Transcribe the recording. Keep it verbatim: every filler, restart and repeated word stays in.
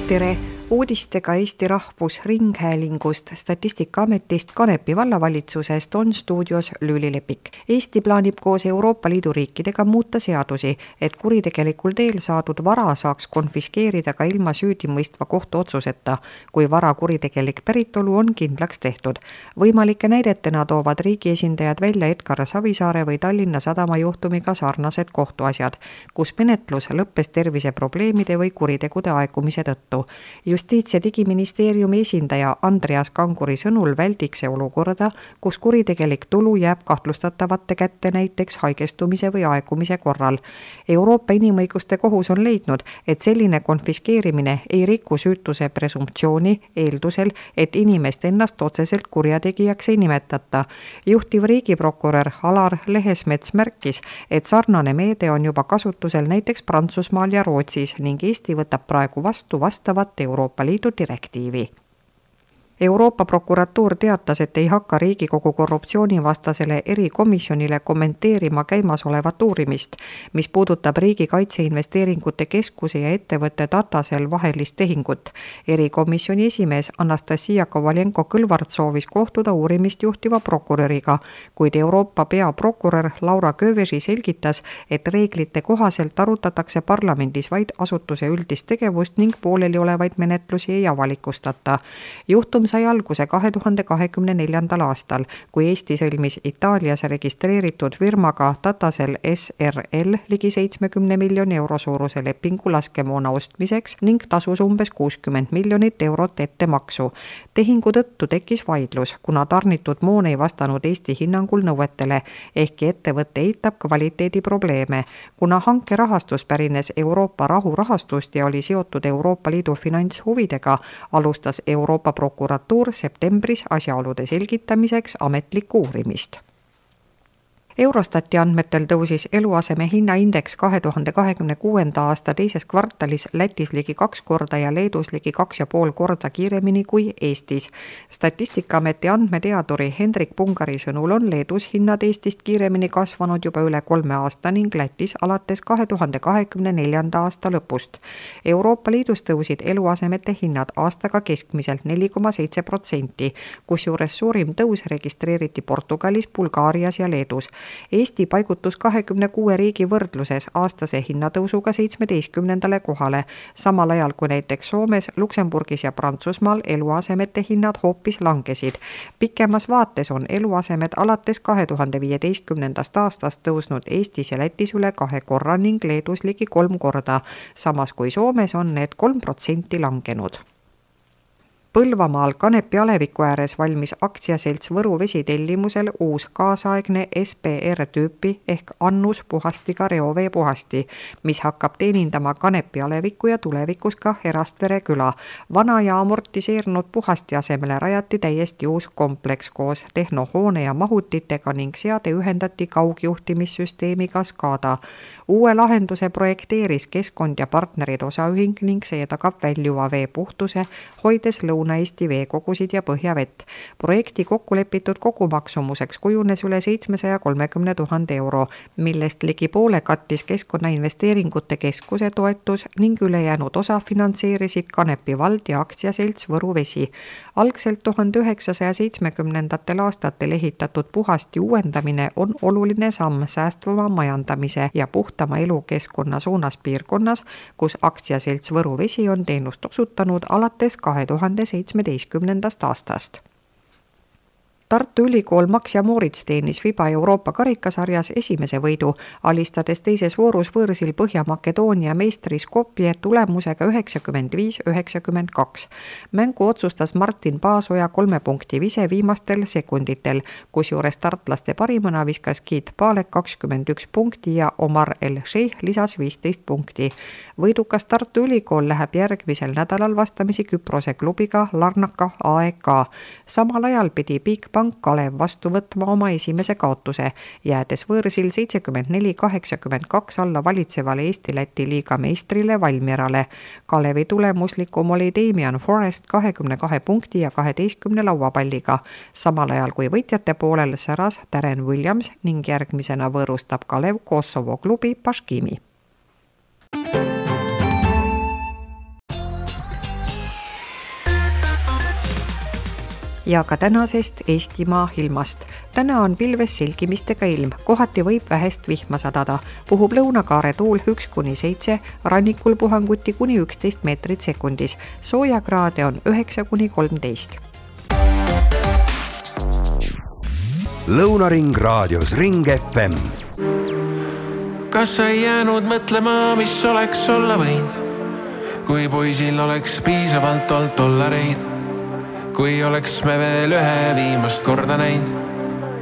Tere! Uudistega Eesti Rahvusringhäälingust, Statistikaametist, Kanepi vallavalitsusest on stuudios Lüüli Lepik. Eesti plaanib koos Euroopa Liidu riikidega muuta seadusi, et kuritegelikul teel saadud vara saaks konfiskeerida ka ilma süüdimõistva kohtuotsuseta, kui vara kuritegelik päritolu on kindlaks tehtud. Võimalike näidetena toovad riigi esindajad välja Edgar Savisaare või Tallinna Sadama juhtumiga sarnased kohtuasjad, kus menetlus lõppes terviseprobleemide või kuritegude aegumise tõttu. Justiits- ja digiministeeriumi esindaja Andreas Kanguri sõnul väldiks see olukorda, kus kuritegelik tulu jääb kahtlustatavate kätte näiteks haigestumise või aegumise korral. Euroopa Inimõiguste Kohus on leidnud, et selline konfiskeerimine ei riku süütuse presumptsiooni eeldusel, et inimest ennast otseselt kurjategijaks ei nimetata. Juhtiv riigiprokurör Alar Lehesmets märkis, et sarnane meede on juba kasutusel näiteks Prantsusmaal ja Rootsis ning Eesti võtab praegu vastu vastavat Euroopa Liidu direktiivi. Euroopa prokuratuur teatas, et ei hakka Riigikogu korruptsioonivastasele erikomisjonile kommenteerima käimasolevat uurimist, mis puudutab Riigikaitse Investeeringute Keskuse ja ettevõtte Datasel vahelist tehingut. Erikomisjoni esimees Anastasia Kovalenko-Kõlvart soovis kohtuda uurimist juhtiva prokuröriga, kuid Euroopa peaprokurör Laura Kövesi selgitas, et reeglite kohaselt arutatakse parlamendis vaid asutuse üldist tegevust ning pooleli olevaid menetlusi ei avalikustata. Juhtum sai alguse kahe tuhande kahekümne neljandal aastal, kui Eesti sõlmis Itaalias registreeritud firmaga Datasel S R L ligi seitsmekümne miljoni euro suuruse lepingu laskemoona ostmiseks ning tasus umbes kuuskümmend miljonit eurot ettemaksu. Tehingu tõttu tekkis vaidlus, kuna tarnitud moon ei vastanud Eesti hinnangul nõuetele, ehkki ettevõtte eitab kvaliteedi probleeme. Kuna hanke rahastus pärines Euroopa rahurahastust ja oli seotud Euroopa Liidu finantshuvidega, alustas Euroopa prokuratuur septembris asjaolude selgitamiseks ametlikku uurimist. Eurostati andmetel tõusis eluaseme hinnaindeks kahe tuhande kahekümne kuuenda aasta teises kvartalis Lätis ligi kaks korda ja Leedus ligi kaks ja pool korda kiiremini kui Eestis. Statistikaameti andmeteaduri Hendrik Pungari sõnul on Leedus hinnad Eestist kiiremini kasvanud juba üle kolme aasta ning Lätis alates kahe tuhande kahekümne neljanda aasta lõpust. Euroopa Liidus tõusid eluasemete hinnad aastaga keskmiselt neli koma seitse protsenti, kusjuures suurim tõus registreeriti Portugalis, Bulgaarias ja Leedus. Eesti paigutus kahekümne kuue riigi võrdluses aastase hinnatõusuga seitsmeteistkümnendale kohale, samal ajal kui näiteks Soomes, Luksemburgis ja Prantsusmaal eluasemete hinnad hoopis langesid. Pikemas vaates on eluasemed alates kahe tuhande viieteistkümnendast aastast tõusnud Eestis ja Lätis üle kahe korra ning Leedus ligi kolm korda, samas kui Soomes on need kolm protsenti langenud. Põlvamaal Kanepi aleviku ääres valmis aktsiaselts Võru Vesi tellimusel uus kaasaegne S P R-tüüpi ehk Annus puhastiga reoveepuhasti, mis hakkab teenindama Kanepi aleviku ja tulevikus ka Erastvere küla. Vana ja amortiseerunud puhasti asemele rajati täiesti uus kompleks koos tehnohoone ja mahutitega ning seade ühendati kaugjuhtimissüsteemiga SCADA. Uue lahenduse projekteeris keskkond ja partnerid osaühing ning see tagab väljuva vee puhtuse, hoides Lõuna-Eesti veekogusid ja põhjavett. Projekti kokkulepitud kogumaksumuseks kujunes üle seitsmesaja kolmekümne tuhande euro, millest ligi poole kattis Keskkonnainvesteeringute Keskuse toetus ning ülejäänud osa finantseerisid Kanepi vald ja aktsiaselts Võru Vesi. Algselt tuhande üheksasaja seitsmekümnendatel aastatel ehitatud puhasti uuendamine on oluline samm säästvama majandamise ja puhtama elukeskkonna suunas piirkonnas, kus aktsiaselts Võru Vesi on teenust osutanud alates kahe tuhande seitsmeteistkümnendast aastast. Tartu Ülikool Max ja Moritz teenis FIBA Euroopa karikasarjas esimese võidu, alistades teises voorus võõrsil Põhja-Makedoonia meistri Skopje tulemusega üheksakümmend viis üheksakümmend kaks. Mängu otsustas Martin Paasoja kolme punkti vise viimastel sekunditel, kusjuures tartlaste parimana viskas Kiit Paalek kakskümmend üks punkti ja Omar El-Sheikh lisas viisteist punkti. Võidukas Tartu Ülikool läheb järgmisel nädalal vastamisi Küprose klubiga Larnaka A E K. Samal ajal pidi Big Pank Kalev vastu võtma oma esimese kaotuse, jäädes võõrsil seitsekümmend neli kaheksakümmend kaks alla valitsevale Eesti-Läti liiga meistrile Valmierale. Kalevi tulemuslikum oli Damian Forrest kahekümne kahe punkti ja kaheteistkümne lauapalliga, samal ajal kui võitjate poolel säras Darren Williams ning järgmisena võõrustab Kalev Kosovo klubi Paškimi. ja ka tänasest Eestimaa ilmast. Täna on pilves selgimistega ilm, kohati võib vähest vihma sadada. Puhub lõunakaare tuul üks kuni seitse, rannikul puhanguti kuni üksteist meetrit sekundis. Soojakraade on üheksa kuni kolmteist. Lõunaring raadios Ring F M. Kas sa ei jäänud mõtlema, mis oleks olla võinud? Kui poisil oleks piisavalt olnud dollareid, kui oleks me veel ühe viimast korda näinud,